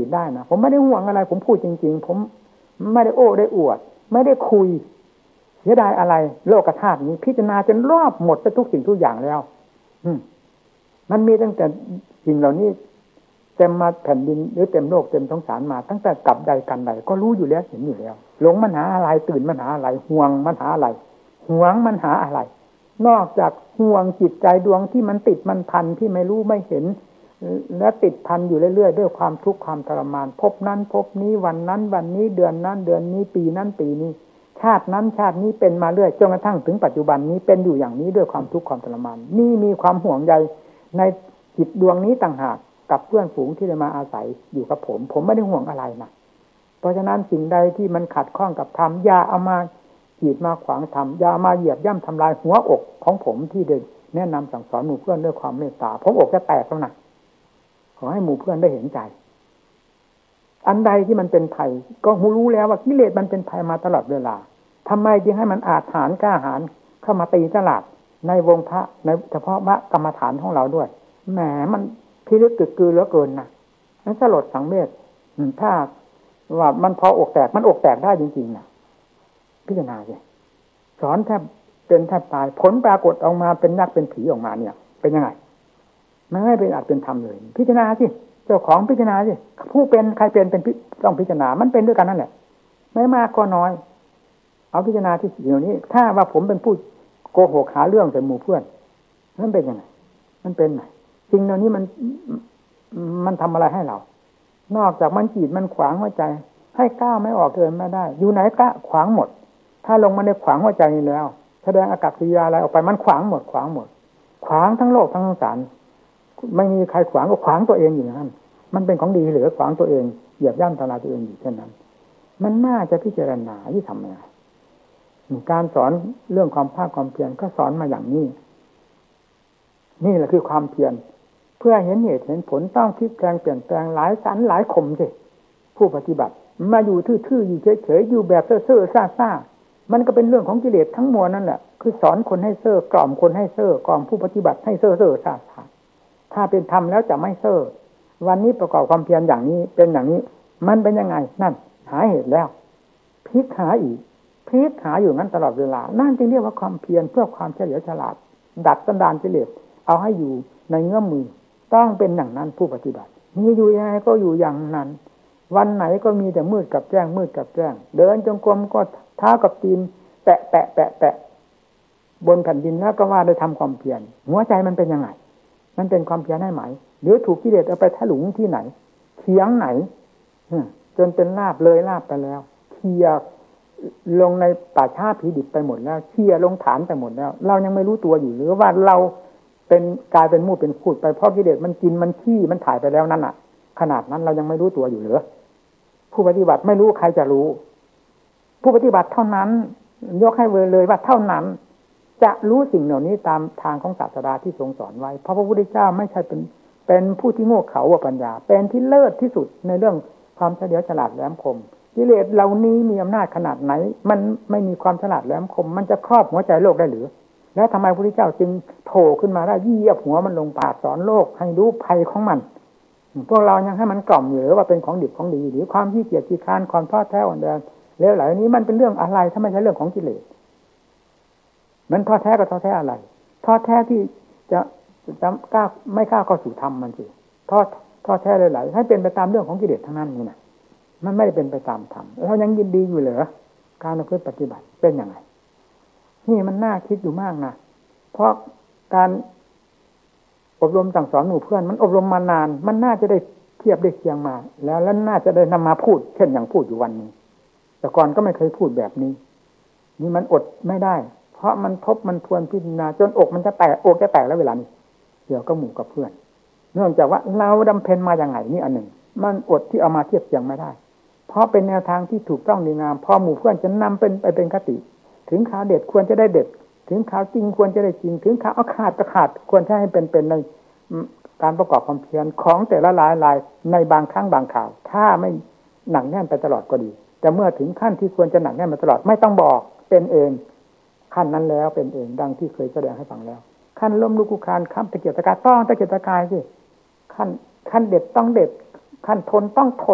ติได้นะผมไม่ได้ห่วงอะไรผมพูดจริงๆผมไม่ได้โอ้ได้อวดไม่ได้คุยเสียดายอะไรโลกธาตุนี้พิจารณาจนรอบหมดไปทุกสิ่งทุกอย่างแล้วมันมีตั้งแต่สิ่งเหล่านี้เต็มมาแผ่นดินหรือเต็มโลกเต็มสงสารมาตั้งแต่กับใดกันใดก็รู้อยู่แล้วเห็นอยู่แล้วหลงมันหาอะไรตื่นมันหาอะไรห่วงมันหาอะไรหวงมันหาอะไรนอกจากห่วงจิตใจดวงที่มันติดมันพันที่ไม่รู้ไม่เห็นและติดพันอยู่เรื่อยๆด้วยความทุกข์ความทรมานพบนั้นพบนี้วันนั้นวันนี้เดือนนั้นเดือนนี้ปีนั้นปีนี้ชาตินั้นชาตินี้เป็นมาเรื่อยจนกระทั่งถึงปัจจุบันนี้เป็นอยู่อย่างนี้ด้วยความทุกข์ความทรมานนี่มีความห่วงใยในจิตดวงนี้ต่างหากกับเพื่อนฝูงที่ได้มาอาศัยอยู่กับผมไม่ได้ห่วงอะไรนะเพราะฉะนั้นสิ่งใดที่มันขัดข้องกับธรรมอย่าเอามาขีดมาขวางธรรมอย่ามาเหยียบย่ำทำลายหัวอกของผมที่ได้แนะนำสั่งสอนหมู่เพื่อนด้วยความเมตตาผมอกจะแตกแล้วนะขอให้หมู่เพื่อนได้เห็นใจอันใดที่มันเป็นภัยก็รู้แล้วว่ากิเลสมันเป็นภัยมาตลอดเวลาทำไมจึงให้มันอาถรรพ์กล้าหาญเข้ามาตีตลาดในวงพระในเฉพาะพระกรรมฐานของเราด้วยแหมมันพิลึกกึกกือเหลือเกินนะนั่นสลดสังเวชถ้าว่ามันพออกแตกมันอกแตกได้จริงๆนะพิจารณาสิสอนแทบเป็นแทบตายผลปรากฏออกมาเป็นนักเป็นผีออกมาเนี่ยเป็นยังไงไม่ให้เป็นอาจเป็นธรรมเลยพิจารณาสิเจ้าของพิจารณาสิผู้เป็นใครเป็นต้องพิจารณามันเป็นด้วยกันนั่นแหละไม่มากก็น้อยเอาพิจารณาที่สิ่งเหล่านี้ถ้าว่าผมเป็นผู้โกหกหาเรื่องใส่หมู่เพื่อนนั่นเป็นยังไงมันเป็นไงสิ่งเหล่านี้มันทำอะไรให้เรานอกจากมันขีดมันขวางหัวใจให้ก้าวไม่ออกเดินไม่ได้อยู่ไหนก็ขวางหมดถ้าลงมาในขวางหัวใจนี้แล้วแสดงอากัปกิริยาอะไรออกไปมันขวางหมดขวางทั้งโลกทั้งสงสารไม่มีใครขวางก็ขวางตัวเองอยู่อย่างนั้นมันเป็นของดีหรือขวางตัวเองเหยียบย่ำทำลายตัวเองอยู่เช่นนั้นมันน่าจะพิจารณาที่ทำไงการสอนเรื่องความภาคความเพียรก็สอนมาอย่างนี้นี่แหละคือความเพียรเพื่อเห็นเหตุเห็นผลต้องพลิกแปลงเปลี่ยนแปลงหลายสันหลายคมสิผู้ปฏิบัติมาอยู่ทื่อๆอยู่เฉยๆอยู่แบบเซ่อๆซ่าๆมันก็เป็นเรื่องของกิเลสทั้งมวลนั่นแหละคือสอนคนให้เซ่อกล่อมคนให้เซ่อกล่อมผู้ปฏิบัติให้เซ่อๆซ่าๆถ้าเป็นธรรมแล้วจะไม่เซ่อวันนี้ประกอบความเพียรอย่างนี้เป็นอย่างนี้มันเป็นยังไงนั่นหาเหตุแล้วพลิกหาอีกพลิกหาอยู่นั้นตลอดเวลานั่นจึงเรียกว่าความเพียรเพื่อความเฉลียวฉลาดดัดสันดานกิเลสเอาให้อยู่ในเงื้อมมือต้องเป็นอย่างนั้นผู้ปฏิบัติมีอยู่ยังไงก็อยู่อย่างนั้นวันไหนก็มีแต่มืดกับแจ้งมืดกับแจ้งเดินจงกรมก็เท้ากับตีนแปะแปะแปะแปะบนแผ่นดินแล้วก็ว่าได้ทำความเพียรหัวใจมันเป็นยังไงมันเป็นความเพียรให้ไหมหรือถูกกิเลสเอาไปถลุงที่ไหนเถียงไหนจนเป็นลาบเลยลาบไปแล้วเคลียลงในป่าช้าผีดิบไปหมดแล้วเคลียลงฐานไปหมดแล้วเรายังไม่รู้ตัวอยู่หรือว่าเราเป็นกลายเป็นมูดเป็นพูดไปเพราะกิเลสมันกินมันขี้มันถ่ายไปแล้วนั่นน่ะขนาดนั้นเรายังไม่รู้ตัวอยู่หรือผู้ปฏิบัติไม่รู้ใครจะรู้ผู้ปฏิบัติเท่านั้นยกให้เลยว่าเท่านั้นจะรู้สิ่งเหล่านี้ตามทางของศาสดาที่ทรงสอนไว้เพราะพระพุทธเจ้าไม่ใช่เป็นผู้ที่โง่เขลาว่าปัญญาเป็นที่เลิศที่สุดในเรื่องความเฉลียวฉลาดแหลมคมกิเลสเหล่านี้มีอำนาจขนาดไหนมันไม่มีความฉลาดแหลมคมมันจะครอบหัวใจโลกได้หรือแล้วทำไมพระพุทธเจ้าจึงโผล่ขึ้นมาได้เหยียบหัวมันลงปากสอนโลกให้รู้ภัยของมันพวกเรายังให้มันกล่อมอยู่หรือว่าเป็นของดิบของดีหรือความขี้เกียจขี้คร้านความท้อแท้อ่อนแรงแล้วหลายนี้มันเป็นเรื่องอะไรถ้าไม่ใช่เรื่องของกิเลสมันท้อแท้ก็ท้อแท้อะไรท้อแท้ที่จะกล้าไม่กล้าเข้าสู่ธรรมมันสิท้อแท้หลายๆให้เป็นไปตามเรื่องของกิเลสทั้งนั้นนี่นะมันไม่ได้เป็นไปตามธรรมเรายังยินดีอยู่เหรอการประพฤติปฏิบัติเป็นยังไงนี่มันน่าคิดอยู่มากนะเพราะการอบรมสั่งสอนหมู่เพื่อนมันอบรมมานานมันน่าจะได้เทียบได้เคียงมาแล้วน่าจะได้นำมาพูดเช่นอย่างพูดอยู่วันนี้แต่ก่อนก็ไม่เคยพูดแบบนี้นี่มันอดไม่ได้เพราะมันทบมันทวนพิจารณาจนอกมันจะแตกอกจะแตกแล้วเวลานี้เดี๋ยวก็หมู่กับเพื่อนเนื่องจากว่าเราดำเพ็ญมาอย่างไงนี่อันหนึ่งมันอดที่เอามาเทียบเคียงไม่ได้เพราะเป็นแนวทางที่ถูกต้องดีงามพอหมู่เพื่อนจะนำเป็นคติถึงข่าวเด็ดควรจะได้เด็ดถึงข่าวจริงควรจะได้จริงถึงข่าวเอาขาดก็ขาดควรจะให้เป็นในการประกอบความเพียรของแต่ละรายในบางครั้งบางข่าวถ้าไม่หนักแน่นไปตลอดก็ดีแต่เมื่อถึงขั้นที่ควรจะหนักแน่นมาตลอดไม่ต้องบอกเป็นเองขั้นนั้นแล้วเป็นเองดังที่เคยแสดงให้ฟังแล้วขั้นล้มลุกคลุกคลานขั้นตะเกียกตะกายต้องตะเกียกตะกายสิขั้นเด็ดต้องเด็ดขั้นทนต้องทน